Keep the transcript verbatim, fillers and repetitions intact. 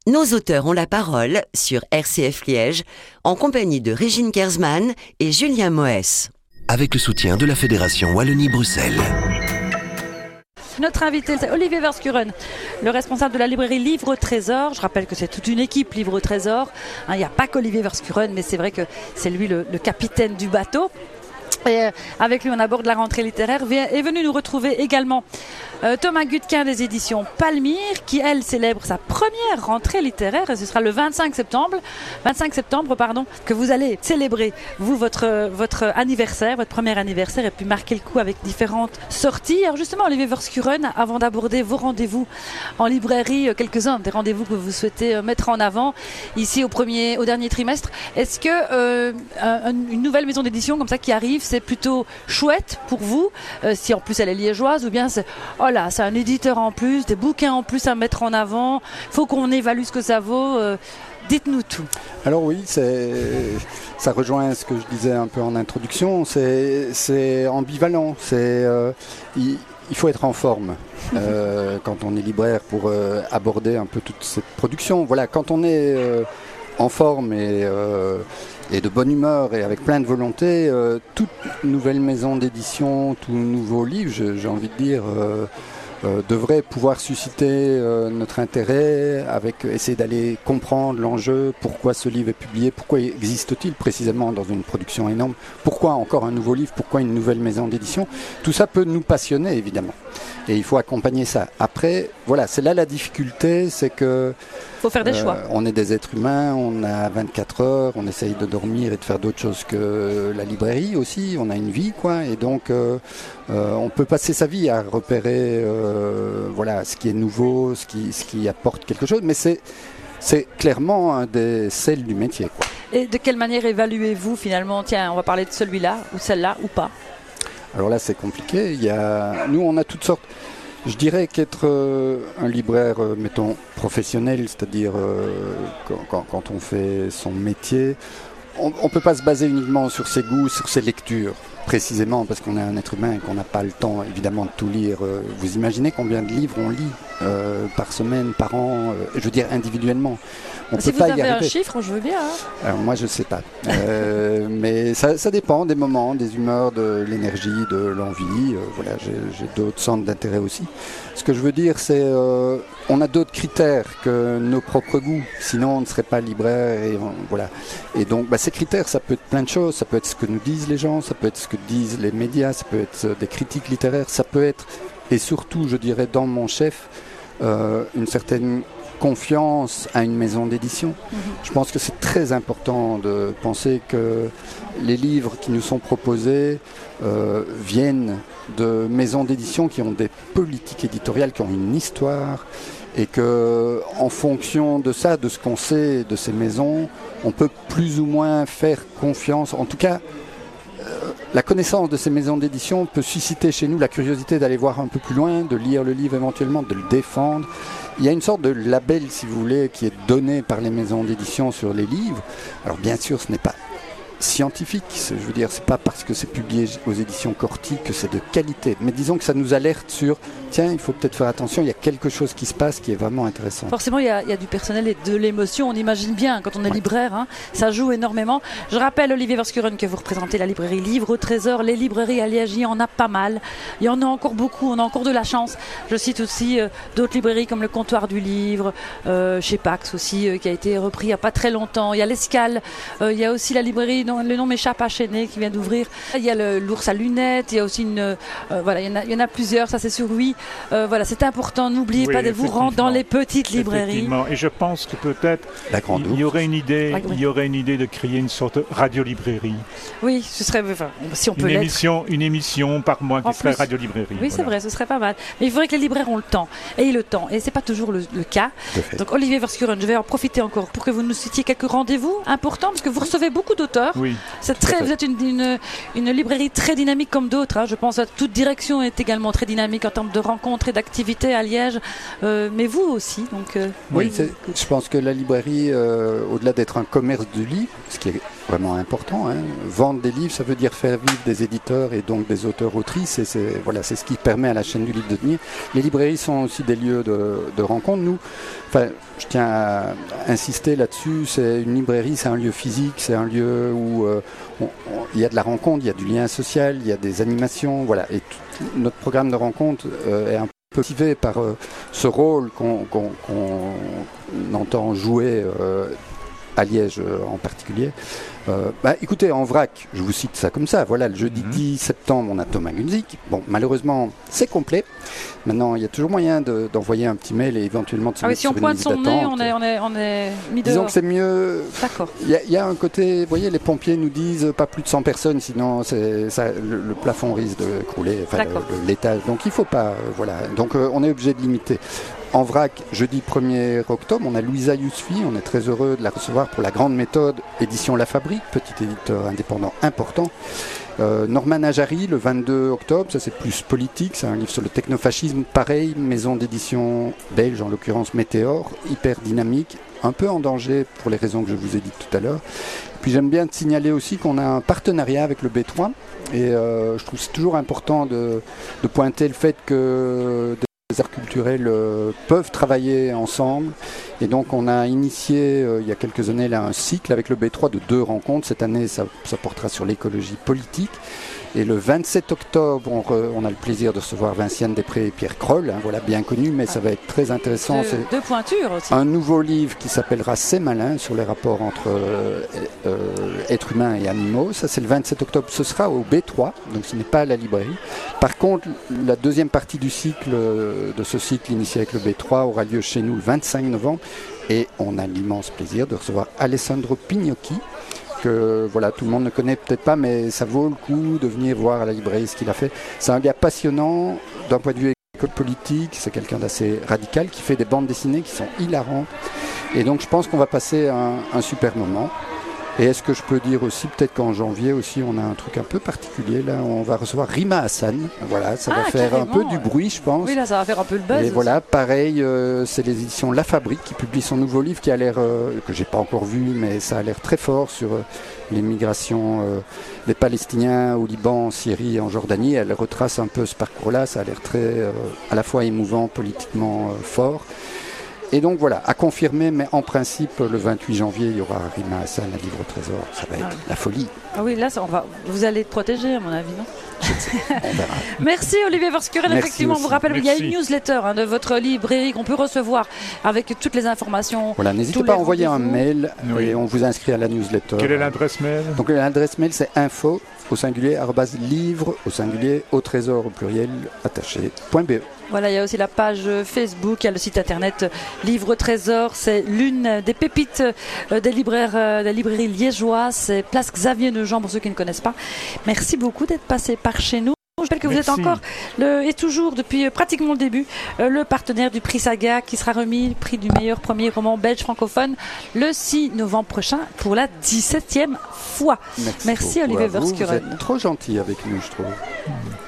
Nos auteurs ont la parole sur R C F Liège en compagnie de Régine Kersman et Julien Moès. Avec le soutien de la Fédération Wallonie-Bruxelles. Notre invité, c'est Olivier Verschuren, le responsable de la librairie Livre Trésor. Je rappelle que c'est toute une équipe Livre Trésor. Hein, il n'y a pas qu'Olivier Verschuren, mais c'est vrai que c'est lui le, le capitaine du bateau. Et euh, avec lui, on aborde la rentrée littéraire. Est venu nous retrouver également euh, Thomas Gutquin des éditions Palmyre, qui, elle, célèbre sa première rentrée littéraire. Et ce sera le vingt-cinq septembre, vingt-cinq septembre pardon, que vous allez célébrer, vous, votre, votre anniversaire, votre premier anniversaire, et puis marquer le coup avec différentes sorties. Alors justement, Olivier Verschuren, avant d'aborder vos rendez-vous en librairie, quelques-uns des rendez-vous que vous souhaitez mettre en avant ici au, premier, au dernier trimestre, est-ce que euh, un, une nouvelle maison d'édition comme ça qui arrive, c'est plutôt chouette pour vous, euh, si en plus elle est liégeoise, ou bien c'est, oh là, c'est un éditeur en plus, des bouquins en plus à mettre en avant, il faut qu'on évalue ce que ça vaut, euh, dites-nous tout. Alors oui, c'est, ça rejoint ce que je disais un peu en introduction, c'est, c'est ambivalent, c'est, euh, il, il faut être en forme euh, quand on est libraire pour euh, aborder un peu toute cette production. Voilà, quand on est euh, en forme et... Euh, et de bonne humeur et avec plein de volonté, euh, toute nouvelle maison d'édition, tout nouveau livre, j'ai, j'ai envie de dire, euh, euh, devrait pouvoir susciter euh, notre intérêt, avec essayer d'aller comprendre l'enjeu, pourquoi ce livre est publié, pourquoi existe-t-il précisément dans une production énorme, pourquoi encore un nouveau livre, pourquoi une nouvelle maison d'édition. Tout ça peut nous passionner, évidemment. Et il faut accompagner ça. Après, voilà, c'est là la difficulté, c'est que faut faire des euh, choix. On est des êtres humains, on a vingt-quatre heures, on essaye de dormir et de faire d'autres choses que la librairie aussi. On a une vie, quoi, et donc euh, euh, on peut passer sa vie à repérer, euh, voilà, ce qui est nouveau, ce qui, ce qui apporte quelque chose. Mais c'est, c'est clairement un des sels du métier, quoi. Et de quelle manière évaluez-vous finalement? Tiens, on va parler de celui-là ou celle-là ou pas? Alors là, c'est compliqué. Il y a, nous, on a toutes sortes. Je dirais qu'être euh, un libraire, euh, mettons, professionnel, c'est-à-dire euh, quand, quand, quand on fait son métier, on ne peut pas se baser uniquement sur ses goûts, sur ses lectures, précisément parce qu'on est un être humain et qu'on n'a pas le temps, évidemment, de tout lire. Euh, vous imaginez combien de livres on lit euh, par semaine, par an, euh, je veux dire individuellement. On si peut vous pas avez y un arriver. chiffre, je veux bien. Hein. Alors moi, je ne sais pas. Euh, mais ça, ça dépend des moments, des humeurs, de l'énergie, de l'envie. Euh, voilà, j'ai, j'ai d'autres centres d'intérêt aussi. Ce que je veux dire, c'est euh, on a d'autres critères que nos propres goûts. Sinon, on ne serait pas libraire. Et, on, voilà. et donc, bah, ces critères, ça peut être plein de choses. Ça peut être ce que nous disent les gens, ça peut être ce que disent les médias, ça peut être des critiques littéraires, ça peut être, et surtout, je dirais, dans mon chef, euh, une certaine confiance à une maison d'édition. Mmh. Je pense que c'est très important de penser que les livres qui nous sont proposés euh, viennent de maisons d'édition qui ont des politiques éditoriales, qui ont une histoire, et que en fonction de ça, de ce qu'on sait de ces maisons, on peut plus ou moins faire confiance. En tout cas, euh, la connaissance de ces maisons d'édition peut susciter chez nous la curiosité d'aller voir un peu plus loin, de lire le livre éventuellement, de le défendre. Il y a une sorte de label, si vous voulez, qui est donné par les maisons d'édition sur les livres. Alors bien sûr, ce n'est pas scientifique, je veux dire, c'est pas parce que c'est publié aux éditions Corti que c'est de qualité. Mais disons que ça nous alerte sur, tiens, il faut peut-être faire attention, il y a quelque chose qui se passe qui est vraiment intéressant. Forcément, il y a, il y a du personnel et de l'émotion, on imagine bien, quand on est ouais. libraire, hein, ça joue énormément. Je rappelle, Olivier Verschuren, que vous représentez la librairie Livre Trésor. Les librairies à Liège, il y en a pas mal. Il y en a encore beaucoup, on a encore de la chance. Je cite aussi euh, d'autres librairies comme le Comptoir du Livre, euh, chez Pax aussi, euh, qui a été repris il n'y a pas très longtemps. Il y a l'Escale, euh, il y a aussi la librairie dont le nom m'échappe à Chênay qui vient d'ouvrir. Il y a le, l'ours à lunettes, il y a aussi une... Euh, voilà, il y, en a, il y en a plusieurs, ça c'est sur oui. Euh, voilà, c'est important, n'oubliez oui, pas de vous rendre dans les petites librairies. Et je pense que peut-être il y, y aurait une idée, ah, oui. il y aurait une idée de créer une sorte de radio-librairie. Oui, ce serait, enfin, si on peut une l'être. émission, une émission par mois qui en serait plus. radio-librairie. Oui, voilà. c'est vrai, ce serait pas mal. Mais il faudrait que les libraires ont le temps, et le temps, et c'est pas toujours le, le cas. Donc Olivier Verschuren, je vais en profiter encore pour que vous nous citiez quelques rendez-vous importants, parce que vous recevez beaucoup d'auteurs. Oui. C'est très, vous êtes une, une, une librairie très dynamique comme d'autres. Hein. Je pense que toute direction est également très dynamique en termes de rencontres et d'activités à Liège, euh, mais vous aussi. Donc, euh, oui, oui c'est, je pense que la librairie, euh, au-delà d'être un commerce du livre, ce qui est vraiment important. Hein. Vendre des livres, ça veut dire faire vivre des éditeurs et donc des auteurs-autrices. Et c'est, voilà, c'est ce qui permet à la chaîne du livre de tenir. Les librairies sont aussi des lieux de, de rencontre. Nous, enfin, je tiens à insister là-dessus. C'est une librairie, c'est un lieu physique, c'est un lieu où euh, on, on, il y a de la rencontre, il y a du lien social, il y a des animations. Voilà. Et tout, notre programme de rencontre euh, est un peu motivé par euh, ce rôle qu'on, qu'on, qu'on entend jouer euh, à Liège euh, en particulier. Euh, bah, écoutez, en vrac, je vous cite ça comme ça. Voilà, le jeudi mmh. dix septembre, on a Thomas Gunzik. Bon, malheureusement, c'est complet. Maintenant, il y a toujours moyen de, d'envoyer un petit mail et éventuellement de se ah mettre oui, si on sur pointe une son liste nez, d'attente. on est, on est, on est mis dehors. Disons que c'est mieux. D'accord. Il y, y a un côté, vous voyez, les pompiers nous disent pas plus de cent personnes, sinon c'est, ça, le, le plafond risque de couler, enfin, le, le, l'étage. Donc il ne faut pas, euh, voilà. Donc euh, on est obligé de limiter. En vrac, jeudi premier octobre, on a Louisa Yousfi, on est très heureux de la recevoir pour la grande méthode, édition La Fabrique, petit éditeur indépendant important. Euh, Norman Ajari, le vingt-deux octobre, ça c'est plus politique, c'est un livre sur le technofascisme, pareil, maison d'édition belge, en l'occurrence Météor, hyper dynamique, un peu en danger pour les raisons que je vous ai dites tout à l'heure. Puis j'aime bien signaler aussi qu'on a un partenariat avec le B trois, et euh, je trouve que c'est toujours important de, de pointer le fait que les arts culturels euh, peuvent travailler ensemble et donc on a initié euh, il y a quelques années là un cycle avec le B trois de deux rencontres. Cette année ça, ça portera sur l'écologie politique et le vingt-sept octobre on, re, on a le plaisir de recevoir Vinciane Després et Pierre Kroll, hein, voilà, bien connu mais ça va être très intéressant. Deux, c'est deux pointures aussi. Un nouveau livre qui s'appellera C'est malin sur les rapports entre euh, euh, êtres humains et animaux. Ça c'est le vingt-sept octobre, ce sera au B trois, donc ce n'est pas à la librairie. Par contre la deuxième partie du cycle de ce cycle initié avec le B trois aura lieu chez nous le vingt-cinq novembre et on a l'immense plaisir de recevoir Alessandro Pignocchi que voilà, tout le monde ne connaît peut-être pas mais ça vaut le coup de venir voir à la librairie ce qu'il a fait. C'est un gars passionnant d'un point de vue école politique, c'est quelqu'un d'assez radical qui fait des bandes dessinées qui sont hilarantes et donc je pense qu'on va passer un, un super moment. Et est-ce que je peux dire aussi, peut-être qu'en janvier aussi, on a un truc un peu particulier. Là, on va recevoir Rima Hassan. Voilà, ça ah, va faire un peu ouais. du bruit, je pense. Oui, là, ça va faire un peu le buzz. Et aussi. voilà, pareil, euh, c'est les éditions La Fabrique qui publie son nouveau livre qui a l'air, euh, que j'ai pas encore vu, mais ça a l'air très fort sur euh, les migrations euh, des Palestiniens au Liban, en Syrie et en Jordanie. Elle retrace un peu ce parcours-là. Ça a l'air très, euh, à la fois émouvant, politiquement euh, fort. Et donc voilà, à confirmer, mais en principe, le vingt-huit janvier, il y aura Rima Hassan à Livre au Trésor. Ça va être ah oui. la folie. Ah oui, là, ça, on va, vous allez être protégé, à mon avis, non? Merci Olivier Verschuren. Effectivement, on vous rappelle qu'il y a une newsletter hein, de votre librairie qu'on peut recevoir avec toutes les informations. Voilà, n'hésitez pas à envoyer un mail oui. et on vous inscrit à la newsletter. Quelle est l'adresse mail? Donc l'adresse mail c'est info au singulier arobase livre au singulier au trésor au pluriel attaché point be. Voilà, il y a aussi la page Facebook, il y a le site internet Livre Trésor. C'est l'une des pépites des libraires, des librairies liégeoises. C'est Place Xavier Nogent pour ceux qui ne connaissent pas. Merci beaucoup d'être passé par chez nous. Je rappelle que Merci. Vous êtes encore le, et toujours depuis pratiquement le début le partenaire du prix Saga qui sera remis, le prix du meilleur premier roman belge francophone le six novembre prochain pour la dix-septième fois. Merci, Merci Olivier Verschuren. Vous, vous êtes trop gentil avec nous, je trouve.